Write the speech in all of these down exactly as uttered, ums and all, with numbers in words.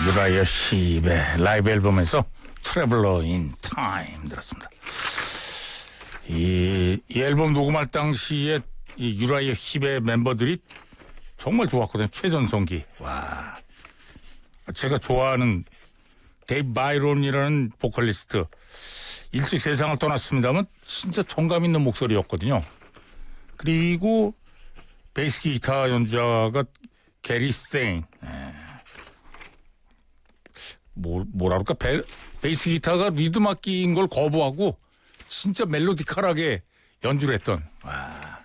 유라이어 힙의 라이브 앨범에서 트래블러 인 타임 들었습니다. 이, 이 앨범 녹음할 당시에 이 유라이어 힙의 멤버들이 정말 좋았거든요. 최전성기. 와, 제가 좋아하는 데이브 바이론이라는 보컬리스트 일찍 세상을 떠났습니다만 진짜 정감 있는 목소리였거든요. 그리고 베이스 기타 연주자가 게리 스테인. 뭐, 뭐라 그럴까? 베, 베이스 기타가 리듬 악기인 걸 거부하고 진짜 멜로디컬하게 연주를 했던. 와.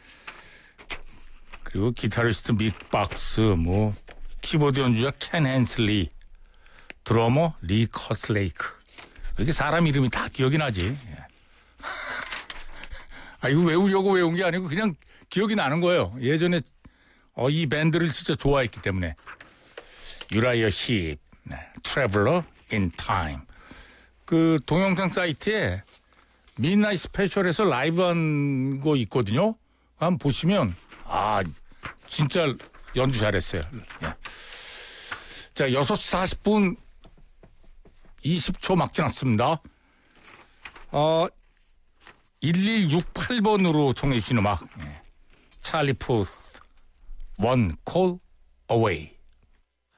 그리고 기타리스트 믹 박스, 뭐 키보드 연주자 켄 헨슬리, 드러머 리 커슬레이크. 왜 이렇게 사람 이름이 다 기억이 나지? 아, 이거 외우려고 외운 게 아니고 그냥 기억이 나는 거예요. 예전에 어, 이 밴드를 진짜 좋아했기 때문에. 유라이어 힙, 네. 트래블러 인 타임. 그 동영상 사이트에 미드나잇 스페셜에서 라이브 한 거 있거든요. 한번 보시면 아 진짜 연주 잘했어요. 예. 자, 여섯 시 사십 분 이십 초 막 지났습니다. 어, 일일육팔 번으로 청해 주신 음악. 예. 찰리 푸스 One Call Away.